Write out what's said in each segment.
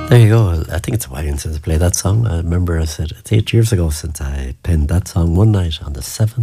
There you go. I think it's a while since I played that song. I remember I said it's 8 years ago since I penned that song one night on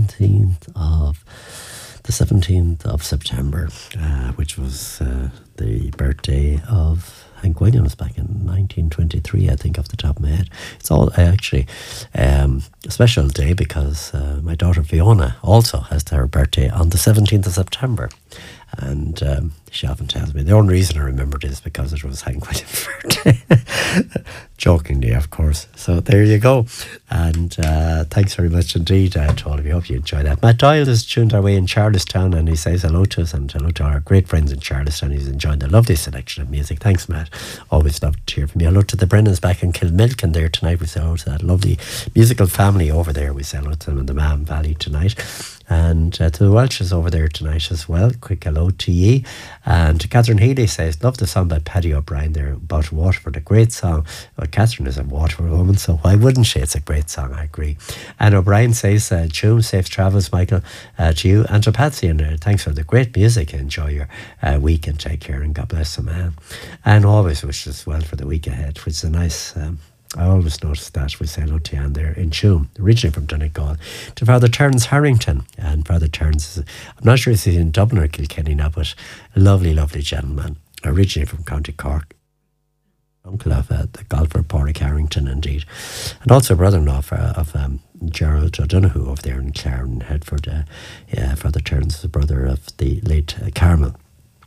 the 17th of September, which was the birthday of Hank Williams back in 1923, I think, off the top of my head. It's all actually a special day because my daughter Fiona also has her birthday on the 17th of September. And she often tells me the only reason I remembered is because it was Hank Williams' birthday. Jokingly, of course. So there you go. And thanks very much indeed to all of you. Hope you enjoyed that. Matt Doyle is tuned our way in Charlestown and he says hello to us and hello to our great friends in Charlestown. He's enjoying the lovely selection of music. Thanks, Matt. Always love to hear from you. Hello to the Brennans back in Kilmilkin there tonight. We say hello to that lovely musical family over there. We say hello to them in the Mahon Valley tonight. And to the Welches over there tonight as well. Quick hello to ye. And Catherine Healy says, love the song by Paddy O'Brien there about Waterford. A great song. Well, Catherine is a Waterford woman, so why wouldn't she? It's a great song, I agree. And O'Brien says, tune, safe travels, Michael, to you and to Patsy. And thanks for the great music. Enjoy your week and take care and God bless the man. And always wishes well for the week ahead, which is a nice... I always notice that we say hello to Anne there in Tuam, originally from Donegal, to Father Terence Harrington. And Father Terence, I'm not sure if he's in Dublin or Kilkenny now, but a lovely, lovely gentleman, originally from County Cork. Uncle of the golfer Pádraig Harrington, indeed. And also brother-in-law of Gerald O'Donoghue over there in Clare, Headford. Father Terence is the brother of the late Carmel.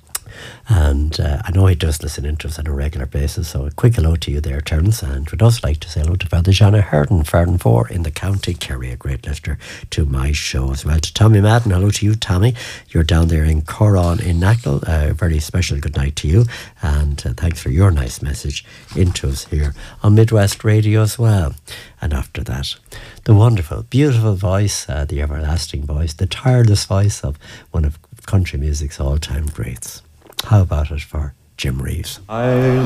And I know he does listen in to us on a regular basis, so a quick hello to you there, Terence. And we'd also like to say hello to Father John O'Herden, Farden 4 in the County Kerry, a great listener to my show as well. To Tommy Madden, hello to you, Tommy. You're down there in Coron in Knackle. A very special good night to you, and thanks for your nice message into us here on Midwest Radio as well. And after that, the wonderful, beautiful voice, the everlasting voice, the tireless voice of one of country music's all-time greats. How about it for Jim Reeves? I